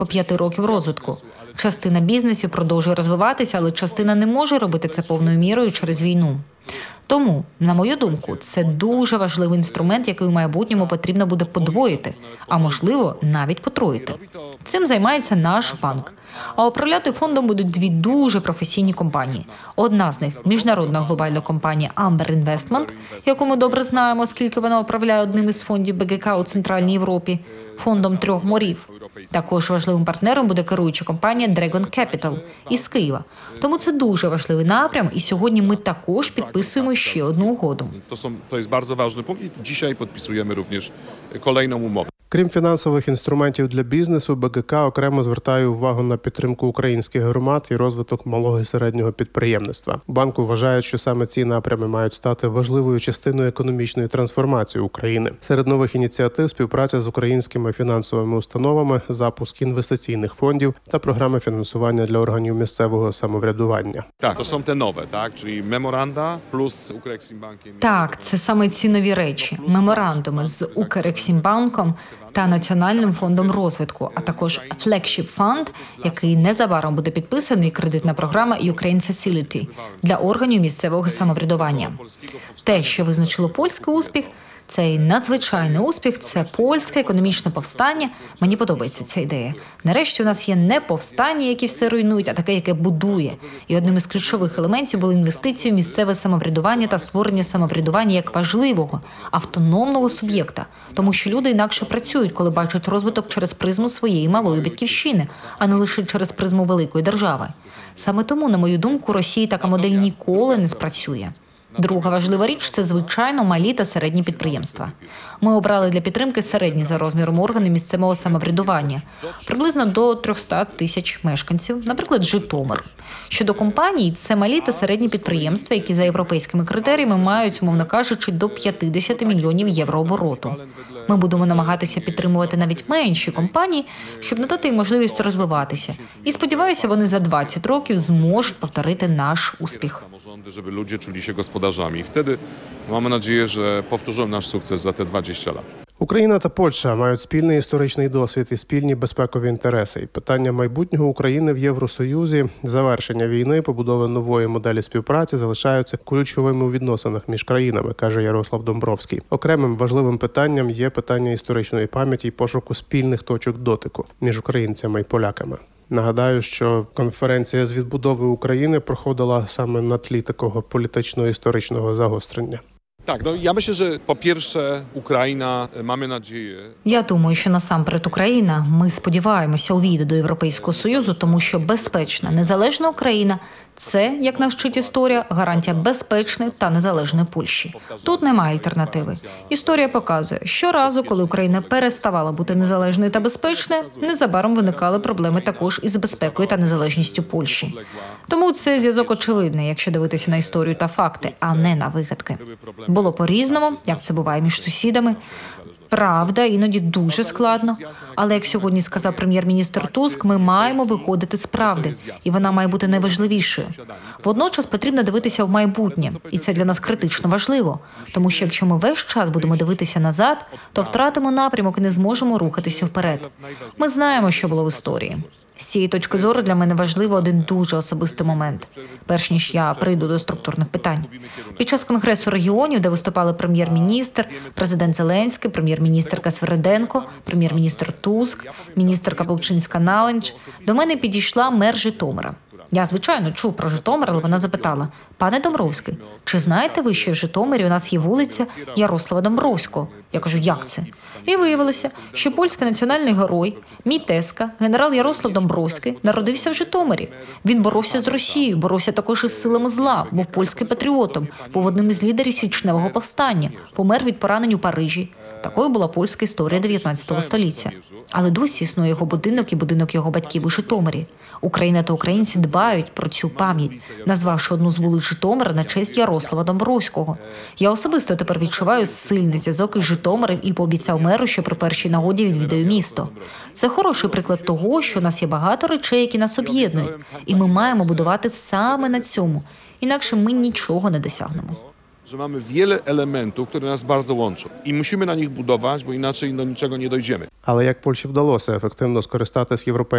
по 5 років розвитку. Частина бізнесів продовжує розвиватися, але частина не може робити це повною мірою через війну. Тому, на мою думку, це дуже важливий інструмент, який у майбутньому потрібно буде подвоїти, а можливо, навіть потроїти. Цим займається наш банк. А управляти фондом будуть дві дуже професійні компанії. Одна з них – міжнародна глобальна компанія Amber Investment, яку ми добре знаємо, оскільки вона управляє одним із фондів БГК у Центральній Європі – фондом трьох морів. Також важливим партнером буде керуюча компанія Dragon Capital із Києва. Тому це дуже важливий напрям, і сьогодні ми також підписуємо ще одну угоду. To jest bardzo ważny punkt i dzisiaj podpisujemy również kolejną umowę. Крім фінансових інструментів для бізнесу, БГК окремо звертає увагу на підтримку українських громад і розвиток малого і середнього підприємництва. Банку вважають, що саме ці напрями мають стати важливою частиною економічної трансформації України. Серед нових ініціатив – співпраця з українськими фінансовими установами, запуск інвестиційних фондів та програми фінансування для органів місцевого самоврядування. Tak, to są te nowe, tak? Czyli memoranda plus Ukreksimbankiem. Так, це саме ці нові речі. Меморандуми з Укрексімбанком та Національним фондом розвитку, а також Flagship Fund, який незабаром буде підписаний, і кредитна програма Ukraine Facility для органів місцевого самоврядування. Те, що визначило польський успіх, цей надзвичайний успіх – це польське економічне повстання. Мені подобається ця ідея. Нарешті у нас є не повстання, які все руйнують, а таке, яке будує. І одним із ключових елементів були інвестиції в місцеве самоврядування та створення самоврядування як важливого, автономного суб'єкта. Тому що люди інакше працюють, коли бачать розвиток через призму своєї малої батьківщини, а не лише через призму великої держави. Саме тому, на мою думку, Росії така модель ніколи не спрацює. Друга важлива річ – це, звичайно, малі та середні підприємства. Ми обрали для підтримки середні за розміром органи місцевого самоврядування, приблизно до 300 тисяч мешканців, наприклад, Житомир. Щодо компаній, це малі та середні підприємства, які за європейськими критеріями мають, умовно кажучи, до 50 мільйонів євро обороту. Ми будемо намагатися підтримувати навіть менші компанії, щоб надати їм можливість розвиватися. І сподіваюся, вони за 20 років зможуть повторити наш успіх. Żeby ludzie czuli się gospodarzami. I wtedy mamy nadzieję, że powtórzą nasz sukces za te 20 lat. Україна та Польща мають спільний історичний досвід і спільні безпекові інтереси. І питання майбутнього України в Євросоюзі, завершення війни, побудови нової моделі співпраці залишаються ключовими у відносинах між країнами, каже Ярослав Домбровський. Окремим важливим питанням є питання історичної пам'яті і пошуку спільних точок дотику між українцями і поляками. Нагадаю, що конференція з відбудови України проходила саме на тлі такого політично-історичного загострення. Tak, no ja myślę, że po pierwsze Ukraina, mamy nadzieję. Я думаю, що насамперед Україна, ми сподіваємося, увійде до Європейського Союзу, тому що безпечна, незалежна Україна – це, як нас вчить історія, гарантія безпечної та незалежної Польщі. Тут немає альтернативи. Історія показує, щоразу, коли Україна переставала бути незалежною та безпечною, незабаром виникали проблеми також із безпекою та незалежністю Польщі. Тому це зв'язок очевидний, якщо дивитися на історію та факти, а не на вигадки. Було по-різному, як це буває між сусідами. Правда, іноді дуже складно. Але, як сьогодні сказав прем'єр-міністр Туск, ми маємо виходити з правди. І вона має бути найважливішою. Водночас потрібно дивитися в майбутнє. І це для нас критично важливо. Тому що якщо ми весь час будемо дивитися назад, то втратимо напрямок і не зможемо рухатися вперед. Ми знаємо, що було в історії. З цієї точки зору для мене важливий один дуже особистий момент, перш ніж я прийду до структурних питань. Під час Конгресу регіонів, де виступали прем'єр-міністр, президент Зеленський, прем'єр-міністерка Свериденко, прем'єр-міністр Туск, міністерка Повчинська-Налендж, до мене підійшла мер Житомира. Я, звичайно, чув про Житомир, але вона запитала: «Пане Домбровський, чи знаєте ви, що в Житомирі у нас є вулиця Ярослава Домбровського?» Я кажу: «Як це?» І виявилося, що польський національний герой, мій тезка, генерал Ярослав Домбровський, народився в Житомирі. Він боровся з Росією, боровся також із силами зла, був польським патріотом, був одним із лідерів січневого повстання, помер від поранень у Парижі. Такою була польська історія 19 століття. Але досі існує його будинок і будинок його батьків у Житомирі. Україна та українці дбають про цю пам'ять, назвавши одну з вулиць Житомира на честь Ярослава Домбровського. Я особисто тепер відчуваю сильний зв'язок із Житомиром і пообіцяв меру, що при першій нагоді відвідаю місто. Це хороший приклад того, що у нас є багато речей, які нас об'єднують. І ми маємо будувати саме на цьому. Інакше ми нічого не досягнемо. Że mamy wiele elementów, które nas bardzo łączą i musimy na nich budować, bo inaczej do niczego nie dojdziemy. Але як Польщі вдалося ефективно скористатись європейським